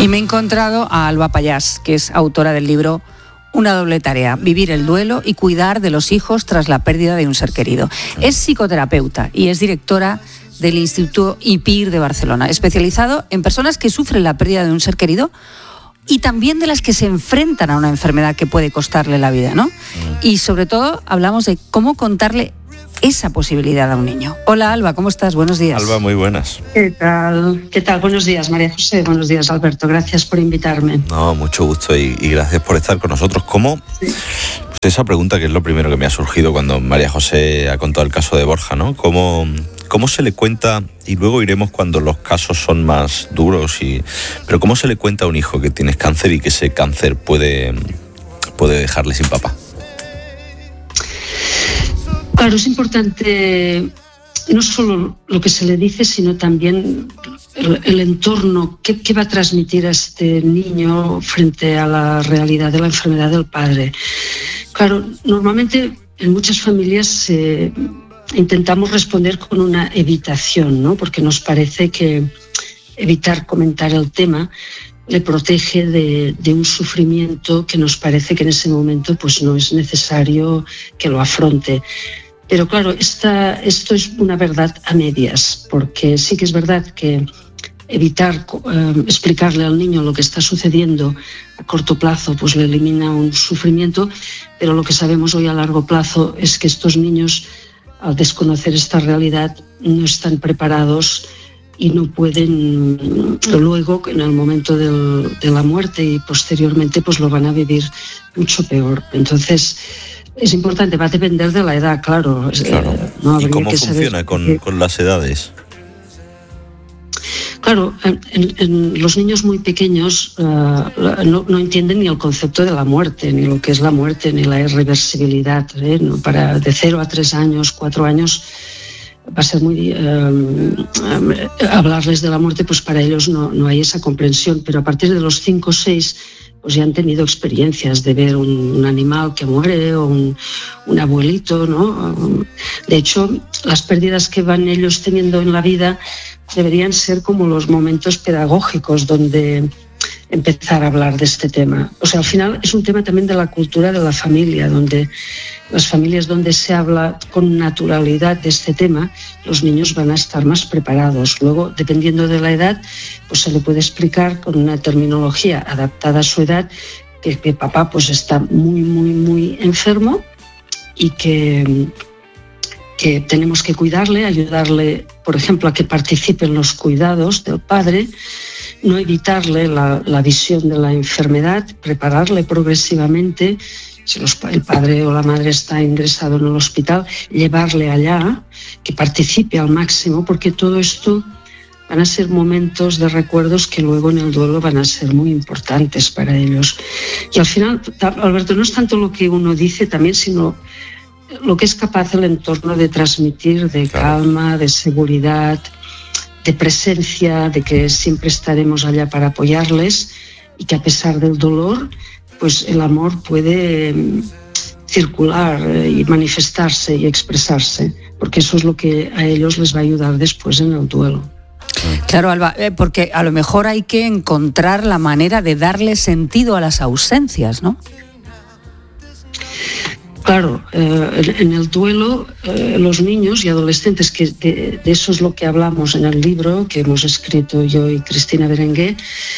Y me he encontrado a Alba Pallás, que es autora del libro Una doble tarea, vivir el duelo y cuidar de los hijos tras la pérdida de un ser querido. Es psicoterapeuta y es directora del Instituto IPIR de Barcelona, especializado en personas que sufren la pérdida de un ser querido y también de las que se enfrentan a una enfermedad que puede costarle la vida, ¿no? Y sobre todo hablamos de cómo contarle esa posibilidad a un niño. Hola Alba, ¿cómo estás? Buenos días. Alba, muy buenas. ¿Qué tal? ¿Qué tal? Buenos días, María José. Buenos días, Alberto. Gracias por invitarme. No, mucho gusto y gracias por estar con nosotros. ¿Cómo? Sí. Pues esa pregunta que es lo primero que me ha surgido cuando María José ha contado el caso de Borja, ¿no? ¿Cómo se le cuenta, y luego iremos cuando los casos son más duros, pero cómo se le cuenta a un hijo que tienes cáncer y que ese cáncer puede dejarle sin papá? Claro, es importante no solo lo que se le dice, sino también el entorno, qué va a transmitir a este niño frente a la realidad de la enfermedad del padre. Claro, normalmente en muchas familias intentamos responder con una evitación, ¿no? Porque nos parece que evitar comentar el tema le protege de un sufrimiento que nos parece que en ese momento pues no es necesario que lo afronte. Pero claro, esto es una verdad a medias, porque sí que es verdad que evitar explicarle al niño lo que está sucediendo a corto plazo pues le elimina un sufrimiento, pero lo que sabemos hoy a largo plazo es que estos niños, al desconocer esta realidad, no están preparados y no pueden luego, en el momento de la muerte y posteriormente, pues lo van a vivir mucho peor. Entonces, es importante, va a depender de la edad, claro. ¿Y cómo funciona con las edades? Claro, en los niños muy pequeños no entienden ni el concepto de la muerte, ni lo que es la muerte, ni la irreversibilidad. De 0 a 3 años, 4 años, va a ser muy... hablarles de la muerte, pues para ellos no hay esa comprensión, pero a partir de los 5 o 6... pues ya han tenido experiencias de ver un animal que muere o un abuelito, ¿no? De hecho, las pérdidas que van ellos teniendo en la vida deberían ser como los momentos pedagógicos donde empezar a hablar de este tema. O sea, al final es un tema también de la cultura de la familia, donde las familias donde se habla con naturalidad de este tema, los niños van a estar más preparados. Luego, dependiendo de la edad, pues se le puede explicar con una terminología adaptada a su edad que papá pues está muy, muy, muy enfermo y que tenemos que cuidarle, ayudarle, por ejemplo, a que participe en los cuidados del padre, no evitarle la visión de la enfermedad, prepararle progresivamente. Si el padre o la madre está ingresado en el hospital, llevarle allá, que participe al máximo, porque todo esto van a ser momentos de recuerdos que luego en el duelo van a ser muy importantes para ellos. Y al final, Alberto, no es tanto lo que uno dice también, sino lo que es capaz el entorno de transmitir, de calma, de seguridad, de presencia, de que siempre estaremos allá para apoyarles y que a pesar del dolor, pues el amor puede circular y manifestarse y expresarse, porque eso es lo que a ellos les va a ayudar después en el duelo. Claro, Alba, porque a lo mejor hay que encontrar la manera de darle sentido a las ausencias, ¿no? Claro, en el duelo, los niños y adolescentes, que de eso es lo que hablamos en el libro que hemos escrito yo y Cristina Berenguer,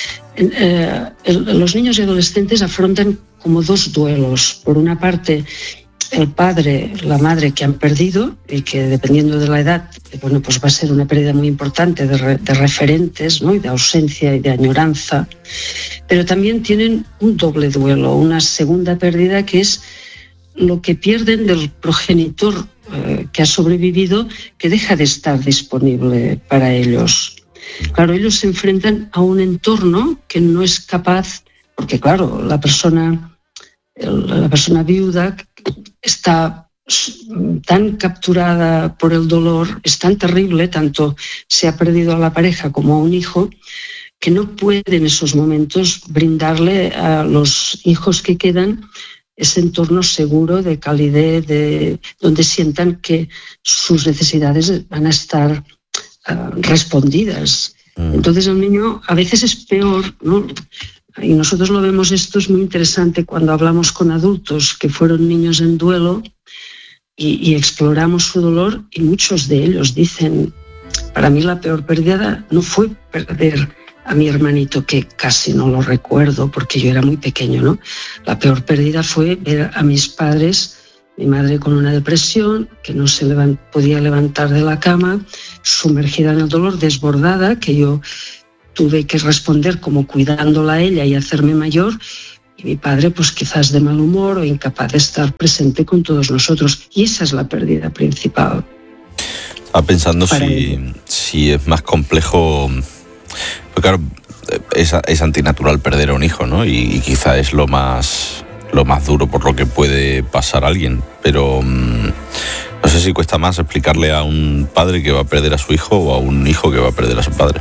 los niños y adolescentes afrontan como 2 duelos. Por una parte, el padre, la madre que han perdido y que dependiendo de la edad, bueno, pues va a ser una pérdida muy importante de referentes, ¿no? Y de ausencia y de añoranza. Pero también tienen un doble duelo, una segunda pérdida que es lo que pierden del progenitor que ha sobrevivido, que deja de estar disponible para ellos. Claro, ellos se enfrentan a un entorno que no es capaz, porque claro, la persona viuda está tan capturada por el dolor, es tan terrible, tanto se ha perdido a la pareja como a un hijo, que no puede en esos momentos brindarle a los hijos que quedan ese entorno seguro, de calidez, donde sientan que sus necesidades van a estar respondidas. Entonces el niño a veces es peor, ¿no? Y nosotros lo vemos, esto es muy interesante cuando hablamos con adultos que fueron niños en duelo y exploramos su dolor, y muchos de ellos dicen, para mí la peor pérdida no fue perder a mi hermanito, que casi no lo recuerdo porque yo era muy pequeño, ¿no? La peor pérdida fue ver a mis padres, mi madre con una depresión, que no se podía levantar de la cama, sumergida en el dolor, desbordada, que yo tuve que responder como cuidándola a ella y hacerme mayor, y mi padre pues quizás de mal humor o incapaz de estar presente con todos nosotros. Y esa es la pérdida principal. Estaba pensando si es más complejo, porque claro, es antinatural perder a un hijo, ¿no? Y quizá es lo más duro por lo que puede pasar a alguien, pero no sé si cuesta más explicarle a un padre que va a perder a su hijo o a un hijo que va a perder a su padre.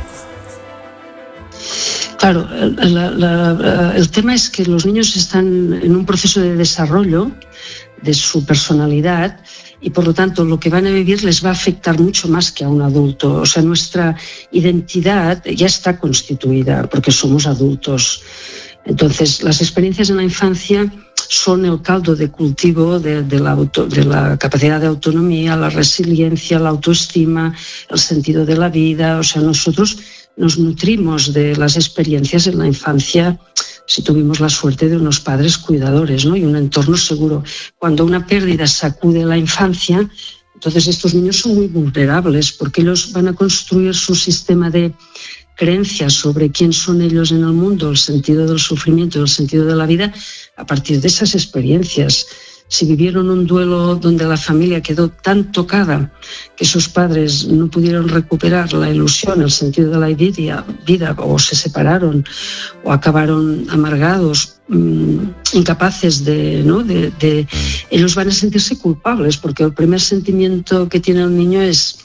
Claro, el tema es que los niños están en un proceso de desarrollo de su personalidad y por lo tanto lo que van a vivir les va a afectar mucho más que a un adulto. O sea, nuestra identidad ya está constituida porque somos adultos. Entonces, las experiencias en la infancia son el caldo de cultivo de la capacidad de autonomía, la resiliencia, la autoestima, el sentido de la vida. O sea, nosotros nos nutrimos de las experiencias en la infancia si tuvimos la suerte de unos padres cuidadores, ¿no? Y un entorno seguro. Cuando una pérdida sacude la infancia, entonces estos niños son muy vulnerables porque ellos van a construir su sistema de creencias sobre quién son ellos en el mundo, el sentido del sufrimiento, el sentido de la vida, a partir de esas experiencias. Si vivieron un duelo donde la familia quedó tan tocada que sus padres no pudieron recuperar la ilusión, el sentido de la vida, o se separaron, o acabaron amargados, incapaces ellos van a sentirse culpables, porque el primer sentimiento que tiene el niño es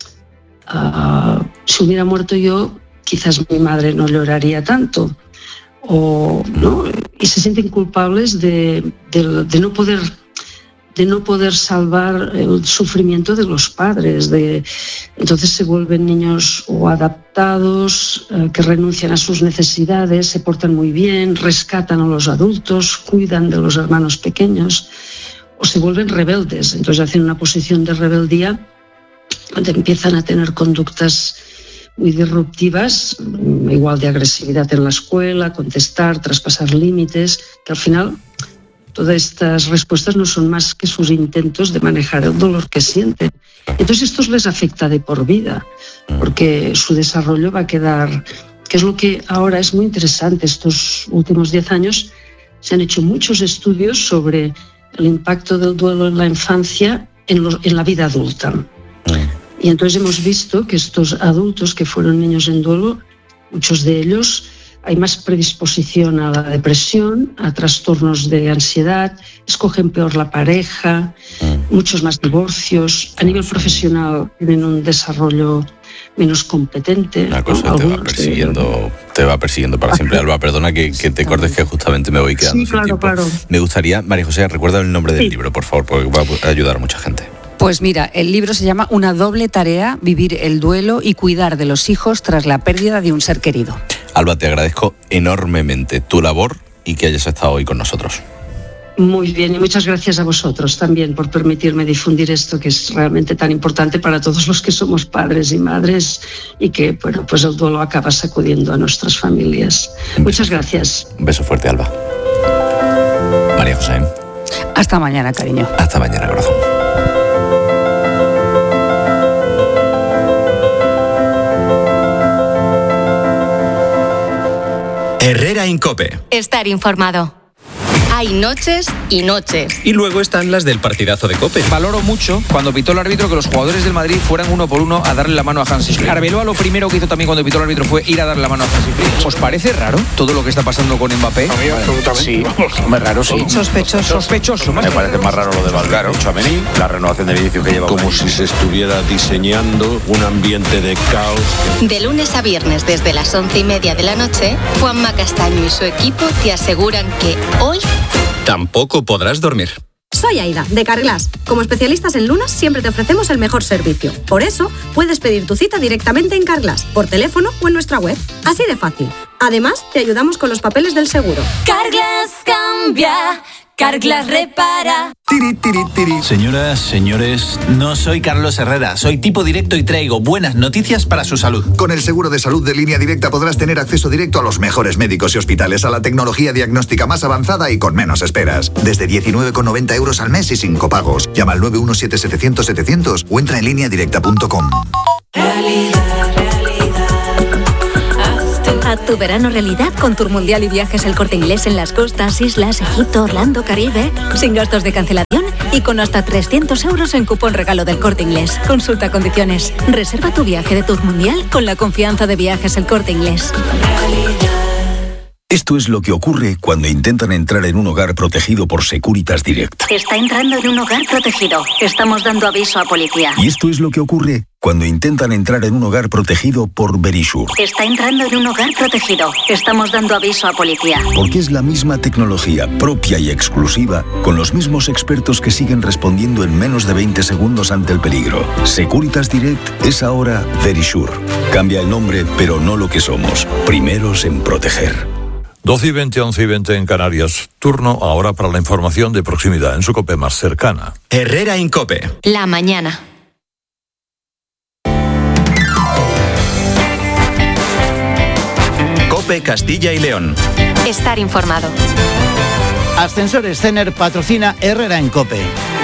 si hubiera muerto yo, quizás mi madre no lloraría tanto. ¿No? Y se sienten culpables de no poder salvar el sufrimiento de los padres. Entonces se vuelven niños o adaptados, que renuncian a sus necesidades, se portan muy bien, rescatan a los adultos, cuidan de los hermanos pequeños, o se vuelven rebeldes. Entonces hacen una posición de rebeldía donde empiezan a tener conductas muy disruptivas, igual de agresividad en la escuela, contestar, traspasar límites, que al final todas estas respuestas no son más que sus intentos de manejar el dolor que sienten. Entonces esto les afecta de por vida, porque su desarrollo va a quedar, que es lo que ahora es muy interesante. Estos últimos 10 años se han hecho muchos estudios sobre el impacto del duelo en la infancia en la vida adulta. Y entonces hemos visto que estos adultos que fueron niños en duelo, muchos de ellos, hay más predisposición a la depresión, a trastornos de ansiedad, escogen peor la pareja, muchos más divorcios. A nivel profesional tienen un desarrollo menos competente. Una cosa te va persiguiendo para siempre. Alba, perdona que te cortes, que justamente me voy quedando sin tiempo. Claro. Me gustaría, María José, recuerda el nombre del libro, por favor, porque va a ayudar a mucha gente. Pues mira, el libro se llama Una doble tarea, vivir el duelo y cuidar de los hijos tras la pérdida de un ser querido. Alba, te agradezco enormemente tu labor y que hayas estado hoy con nosotros. Muy bien, y muchas gracias a vosotros también por permitirme difundir esto que es realmente tan importante para todos los que somos padres y madres y que, bueno, pues el duelo acaba sacudiendo a nuestras familias. Muchas gracias. Un beso fuerte, Alba. María José. Hasta mañana, cariño. Hasta mañana, corazón. Herrera en COPE. Estar informado. Hay noches y noches. Y luego están las del partidazo de COPE. Valoro mucho cuando pitó el árbitro que los jugadores del Madrid fueran uno por uno a darle la mano a Hansi Flick. Arbeloa lo primero que hizo también cuando pitó el árbitro fue ir a darle la mano a Hansi Flick. ¿Os parece raro todo lo que está pasando con Mbappé? A mí absolutamente. Sí, muy raro, sí. Sospechoso. Me parece más raro lo de Valverde, Tchouaméni, la renovación de Vinicius que lleva. Como si se estuviera diseñando un ambiente de caos. De lunes a viernes desde las 11:30 de la noche, Juanma Castaño y su equipo te aseguran que hoy tampoco podrás dormir. Soy Aida, de Carglass. Como especialistas en lunas, siempre te ofrecemos el mejor servicio. Por eso, puedes pedir tu cita directamente en Carglass, por teléfono o en nuestra web. Así de fácil. Además, te ayudamos con los papeles del seguro. Carglass cambia, Carglass repara. Tiri, tiri, tiri. Señoras, señores, no soy Carlos Herrera, soy tipo directo y traigo buenas noticias para su salud. Con el seguro de salud de Línea Directa podrás tener acceso directo a los mejores médicos y hospitales, a la tecnología diagnóstica más avanzada y con menos esperas. Desde 19,90 euros al mes y sin copagos. Llama al 917-700-700 o entra en lineadirecta.com. Haz tu verano realidad con Tour Mundial y Viajes El Corte Inglés en las costas, islas, Egipto, Orlando, Caribe, sin gastos de cancelación y con hasta 300 euros en cupón regalo del Corte Inglés. Consulta condiciones. Reserva tu viaje de Tour Mundial con la confianza de Viajes El Corte Inglés. Esto es lo que ocurre cuando intentan entrar en un hogar protegido por Securitas Direct. Está entrando en un hogar protegido. Estamos dando aviso a policía. Y esto es lo que ocurre cuando intentan entrar en un hogar protegido por Verisure. Está entrando en un hogar protegido. Estamos dando aviso a policía. Porque es la misma tecnología propia y exclusiva, con los mismos expertos que siguen respondiendo en menos de 20 segundos ante el peligro. Securitas Direct es ahora Verisure. Cambia el nombre, pero no lo que somos. Primeros en proteger. 12 y 20, 11 y 20 en Canarias. Turno ahora para la información de proximidad en su COPE más cercana. Herrera en COPE. La mañana. COPE Castilla y León. Estar informado. Ascensores Cener patrocina Herrera en COPE.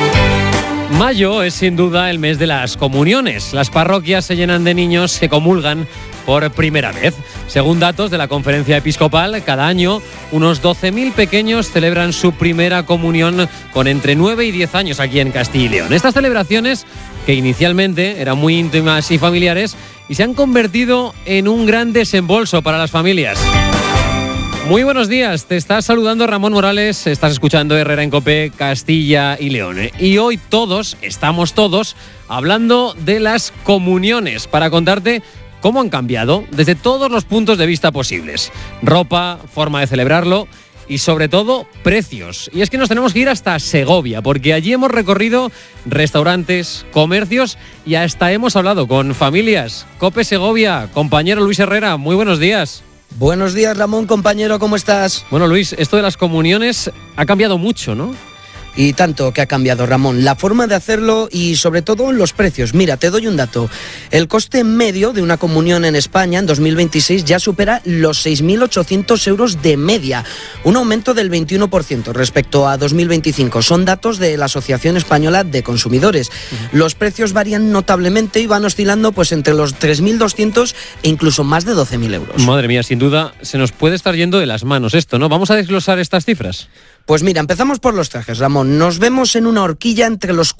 Mayo es sin duda el mes de las comuniones. Las parroquias se llenan de niños que comulgan por primera vez. Según datos de la Conferencia Episcopal, cada año unos 12.000 pequeños celebran su primera comunión con entre 9 y 10 años aquí en Castilla y León. Estas celebraciones, que inicialmente eran muy íntimas y familiares, y se han convertido en un gran desembolso para las familias. Muy buenos días, te está saludando Ramón Morales, estás escuchando Herrera en COPE, Castilla y León. Y hoy estamos todos hablando de las comuniones para contarte cómo han cambiado desde todos los puntos de vista posibles. Ropa, forma de celebrarlo y sobre todo precios. Y es que nos tenemos que ir hasta Segovia, porque allí hemos recorrido restaurantes, comercios y hasta hemos hablado con familias. COPE Segovia, compañero Luis Herrera, muy buenos días. Buenos días, Ramón, compañero, ¿cómo estás? Bueno, Luis, esto de las comuniones ha cambiado mucho, ¿no? Y tanto que ha cambiado, Ramón, la forma de hacerlo y sobre todo los precios. Mira, te doy un dato. El coste medio de una comunión en España en 2026 ya supera los 6.800 euros de media, un aumento del 21% respecto a 2025. Son datos de la Asociación Española de Consumidores. Los precios varían notablemente y van oscilando pues entre los 3.200 e incluso más de 12.000 euros. Madre mía, sin duda se nos puede estar yendo de las manos esto, ¿no? Vamos a desglosar estas cifras. Pues mira, empezamos por los trajes, Ramón. Nos vemos en una horquilla entre los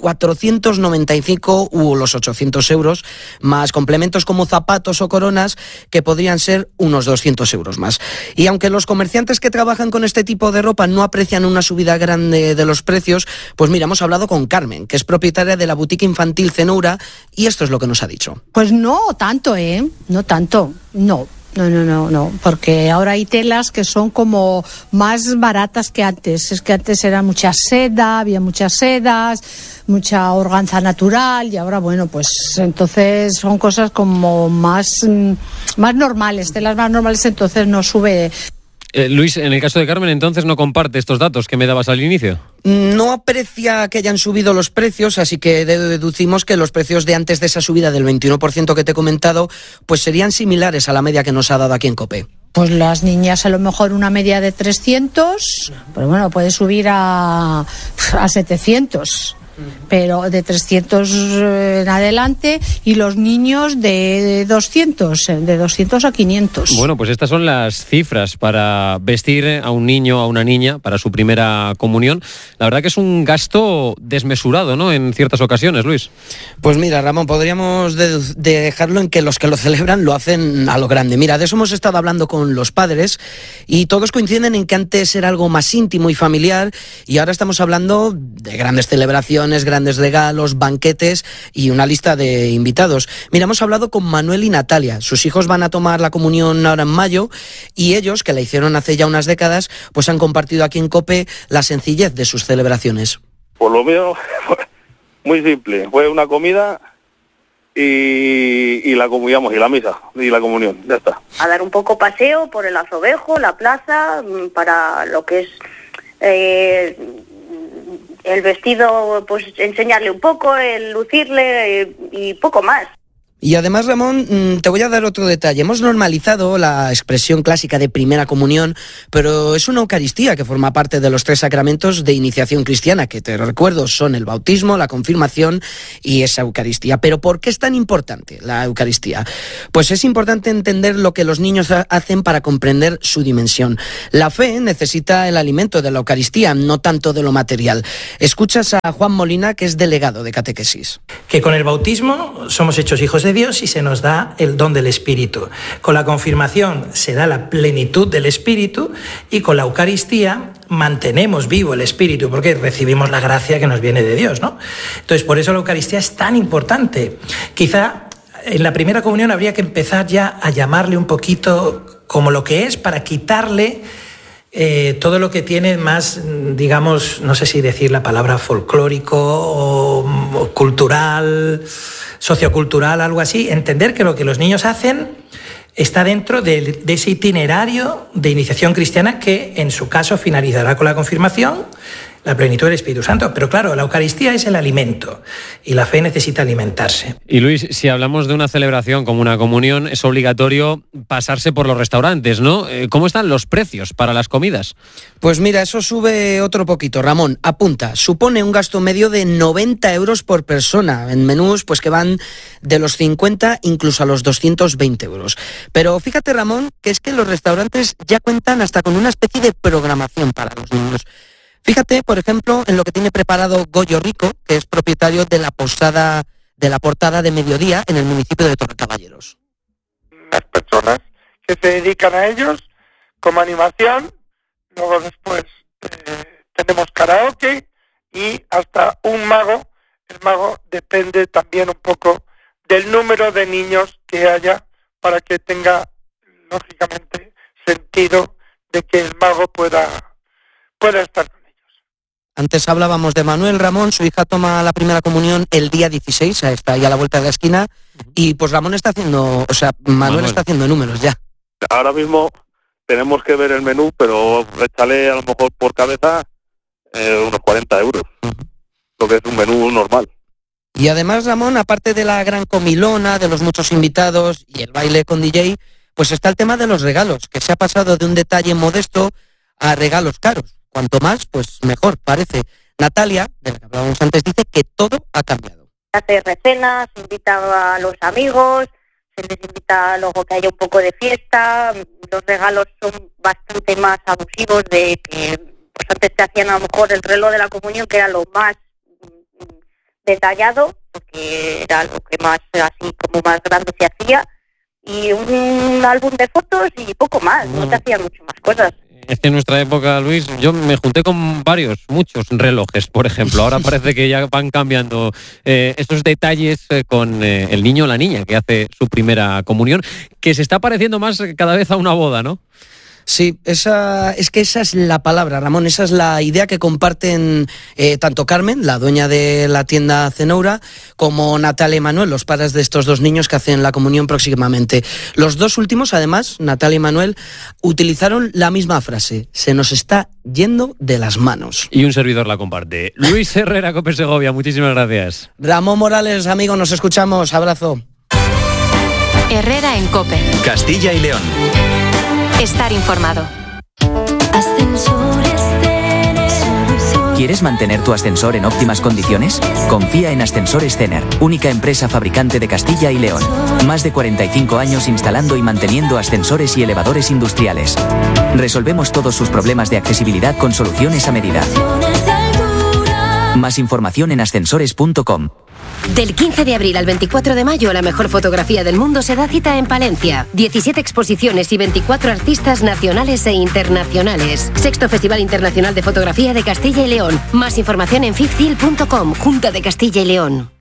495 u los 800 euros, más complementos como zapatos o coronas, que podrían ser unos 200 euros más. Y aunque los comerciantes que trabajan con este tipo de ropa no aprecian una subida grande de los precios, pues mira, hemos hablado con Carmen, que es propietaria de la boutique infantil Cenoura, y esto es lo que nos ha dicho. Pues no tanto, no tanto, no. No, porque ahora hay telas que son como más baratas que antes. Es que antes era mucha seda, había muchas sedas, mucha organza natural y ahora, bueno, pues entonces son cosas como más normales, telas más normales, entonces no sube. Luis, en el caso de Carmen, entonces no comparte estos datos que me dabas al inicio. No aprecia que hayan subido los precios, así que deducimos que los precios de antes de esa subida del 21% que te he comentado, pues serían similares a la media que nos ha dado aquí en COPE. Pues las niñas a lo mejor una media de 300, pero bueno, puede subir a 700. Pero de 300 en adelante, y los niños de 200 a 500. Bueno, pues estas son las cifras para vestir a un niño o a una niña para su primera comunión. La verdad que es un gasto desmesurado, ¿no?, en ciertas ocasiones, Luis. Pues mira, Ramón, podríamos dejarlo en que los que lo celebran lo hacen a lo grande. Mira, de eso hemos estado hablando con los padres y todos coinciden en que antes era algo más íntimo y familiar y ahora estamos hablando de grandes celebraciones, grandes regalos, banquetes y una lista de invitados. Mira, hemos hablado con Manuel y Natalia. Sus hijos van a tomar la comunión ahora en mayo y ellos, que la hicieron hace ya unas décadas, pues han compartido aquí en COPE la sencillez de sus celebraciones. Pues lo mío, muy simple, fue una comida y la comulgamos, y la misa, y la comunión, ya está. A dar un poco paseo por el Azovejo, la plaza, para lo que es el vestido, pues enseñarle un poco, el lucirle y poco más. Y además, Ramón, te voy a dar otro detalle. Hemos normalizado la expresión clásica de primera comunión, pero es una Eucaristía que forma parte de los 3 sacramentos de iniciación cristiana, que te recuerdo son el bautismo, la confirmación y esa Eucaristía. Pero ¿por qué es tan importante la Eucaristía? Pues es importante entender lo que los niños hacen para comprender su dimensión. La fe necesita el alimento de la Eucaristía, no tanto de lo material. Escuchas a Juan Molina, que es delegado de catequesis. Que con el bautismo somos hechos hijos de Dios y se nos da el don del Espíritu. Con la confirmación se da la plenitud del Espíritu y con la Eucaristía mantenemos vivo el Espíritu porque recibimos la gracia que nos viene de Dios, ¿no? Entonces, por eso la Eucaristía es tan importante. Quizá en la primera comunión habría que empezar ya a llamarle un poquito como lo que es para quitarle todo lo que tiene más, digamos, no sé si decir la palabra folclórico o cultural, sociocultural, algo así, entender que lo que los niños hacen está dentro de ese itinerario de iniciación cristiana que en su caso finalizará con la confirmación, la plenitud del Espíritu Santo. Pero claro, la Eucaristía es el alimento y la fe necesita alimentarse. Y Luis, si hablamos de una celebración como una comunión, es obligatorio pasarse por los restaurantes, ¿no? ¿Cómo están los precios para las comidas? Pues mira, eso sube otro poquito, Ramón. Apunta, supone un gasto medio de 90 euros por persona en menús pues que van de los 50 incluso a los 220 euros. Pero fíjate, Ramón, que es que los restaurantes ya cuentan hasta con una especie de programación para los niños. Fíjate, por ejemplo, en lo que tiene preparado Goyo Rico, que es propietario de la posada de la Portada de Mediodía en el municipio de Torrecaballeros. Las personas que se dedican a ellos como animación, luego después tenemos karaoke y hasta un mago. El mago depende también un poco del número de niños que haya para que tenga, lógicamente, sentido de que el mago pueda estar. Antes hablábamos de Manuel, Ramón, su hija toma la primera comunión el día 16, está ahí a la vuelta de la esquina, y pues Manuel está haciendo números ya. Ahora mismo tenemos que ver el menú, pero échale a lo mejor por cabeza unos 40 euros, lo que es un menú normal. Y además, Ramón, aparte de la gran comilona, de los muchos invitados y el baile con DJ, pues está el tema de los regalos, que se ha pasado de un detalle modesto a regalos caros. Cuanto más, pues mejor, parece. Natalia, de la que hablábamos antes, dice que todo ha cambiado. Hace recenas, se invita a los amigos, se les invita luego que haya un poco de fiesta, los regalos son bastante más abusivos de que pues antes te hacían a lo mejor el reloj de la comunión, que era lo más detallado, porque era lo que más, así como más grande se hacía, y un álbum de fotos y poco más, no te hacían mucho más cosas. Es que en nuestra época, Luis, yo me junté con muchos relojes, por ejemplo. Ahora parece que ya van cambiando esos detalles con el niño o la niña que hace su primera comunión, que se está pareciendo más cada vez a una boda, ¿no? Sí, esa es la palabra, Ramón, esa es la idea que comparten tanto Carmen, la dueña de la tienda Cenoura, como Natalia y Manuel, los padres de estos dos niños que hacen la comunión próximamente. Los dos últimos, además, Natalia y Manuel, utilizaron la misma frase: se nos está yendo de las manos. Y un servidor la comparte. Luis Herrera, COPE Segovia, muchísimas gracias. Ramón Morales, amigo, nos escuchamos, abrazo. Herrera en COPE. Castilla y León. Estar informado. ¿Quieres mantener tu ascensor en óptimas condiciones? Confía en Ascensores Cener, única empresa fabricante de Castilla y León. Más de 45 años instalando y manteniendo ascensores y elevadores industriales. Resolvemos todos sus problemas de accesibilidad con soluciones a medida. Más información en ascensores.com. Del 15 de abril al 24 de mayo, la mejor fotografía del mundo se da cita en Palencia. 17 exposiciones y 24 artistas nacionales e internacionales. Sexto Festival Internacional de Fotografía de Castilla y León. Más información en fifthil.com, Junta de Castilla y León.